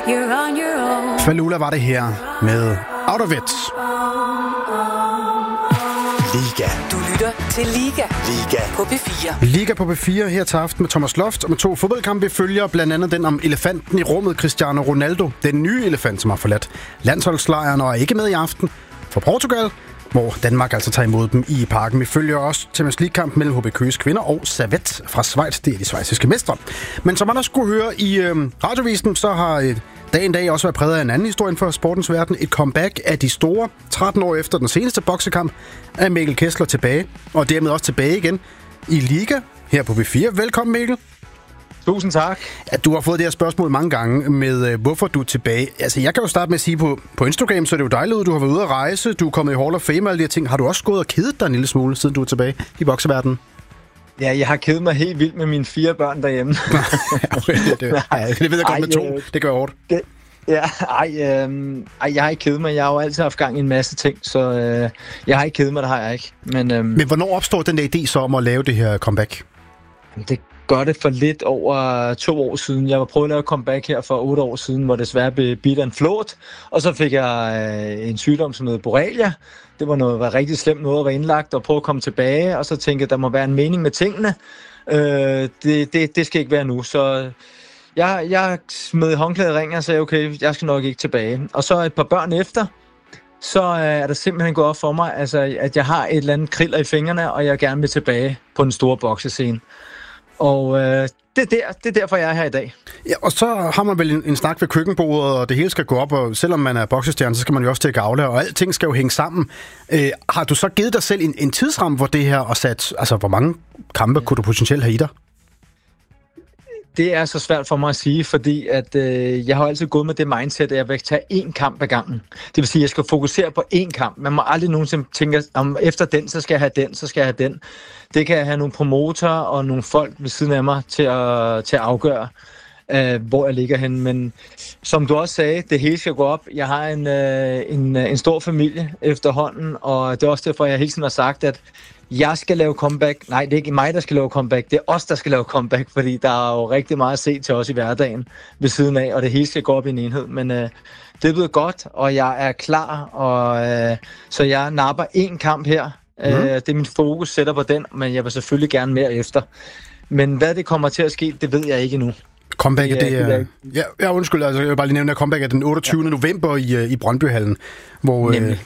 Falula var det her med Out of It. Liga. Du lytter til Liga. Liga. På P4. Liga på P4 her til aften med Thomas Loft og med 2 fodboldkampe følger blandt andet den om elefanten i rummet, Cristiano Ronaldo. Den nye elefant, som har forladt landsholdslejren og er ikke med i aften for Portugal, hvor Danmark altså tager imod dem i parken. Vi følger også Champions League-kamp mellem HB Køges kvinder og Servette fra Schweiz. Det er de schweiziske mestre. Men som man også kunne høre i radiovisen, så har dagen dag også været præget af en anden historie for sportens verden. Et comeback af de store. 13 år efter den seneste boksekamp er Mikkel Kessler tilbage, og dermed også tilbage igen i Liga her på P4. Velkommen, Mikkel. Tusind tak. Ja, du har fået det her spørgsmål mange gange med, hvorfor du er tilbage. Altså, jeg kan jo starte med at sige, på Instagram, så er det jo dejligt ud. Du har været ude at rejse, du er kommet i Hall of Fame og alle de her ting. Har du også gået og kedet dig en lille smule, siden du er tilbage i bokseverdenen? Ja, jeg har kedet mig helt vildt med mine 4 børn derhjemme. det ved jeg godt med 2. Det gør hårdt. Jeg har ikke kedet mig. Jeg har jo altid haft gang i en masse ting, så jeg har ikke kedet mig, det har jeg ikke. Men hvornår opstår den der idé så om at lave det her comeback? Det gør det for lidt over 2 år siden. Jeg var prøvet at lave comeback her for 8 år siden, hvor det desværre blev bidt af en flåt. Og så fik jeg en sygdom som noget borrelia. Det var rigtig slemt noget at være indlagt og prøve at komme tilbage. Og så tænkte jeg, der må være en mening med tingene. Det skal ikke være nu. Så jeg smed håndklædet i ringen og sagde, okay, jeg skal nok ikke tilbage. Og så et par børn efter, så er der simpelthen gået op for mig, altså, at jeg har et eller andet kriller i fingrene, og jeg gerne vil tilbage på den store boksescene. Og det er derfor, jeg er her i dag. Ja, og så har man vel en snak ved køkkenbordet, og det hele skal gå op, og selvom man er boksestjerne, så skal man jo også til at gavle, og alting skal jo hænge sammen. Har du så givet dig selv en tidsramme for det her, og sat, altså hvor mange kampe kunne du potentielt have i dig? Det er så svært for mig at sige, fordi at, jeg har altid gået med det mindset, at jeg vil tage 1 kamp ad gangen. Det vil sige, at jeg skal fokusere på 1 kamp. Man må aldrig nogensinde tænke, om efter den, så skal jeg have den, så skal jeg have den. Det kan jeg have nogle promotorer og nogle folk ved siden af mig til at afgøre, hvor jeg ligger henne. Men som du også sagde, det hele skal gå op. Jeg har en stor familie efterhånden, og det er også derfor, jeg hele tiden har sagt, at jeg skal lave comeback. Nej, det er ikke mig, der skal lave comeback. Det er os, der skal lave comeback, fordi der er jo rigtig meget at se til os i hverdagen ved siden af, og det hele skal gå op i en enhed. Men det er blevet godt, og jeg er klar, og så jeg napper 1 kamp her. Det er min fokus, sætter på den, men jeg vil selvfølgelig gerne mere efter. Men hvad det kommer til at ske, det ved jeg ikke endnu. Comeback, det er... Ja, undskyld, altså, jeg vil bare lige nævne, at comeback er den 28. november i Brøndbyhallen, hvor